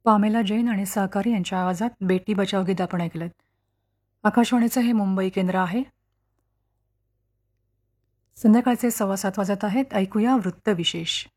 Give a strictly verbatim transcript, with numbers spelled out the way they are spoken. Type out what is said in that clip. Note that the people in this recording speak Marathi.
पामेला जैन आणि सहकारी यांच्या आवाजात बेटी बचाव गीत आपण ऐकलं. आकाशवाणीचं हे मुंबई केंद्र आहे. संध्याकाळचे सव्वा सात वाजत आहेत. ऐकूया वृत्तविशेष.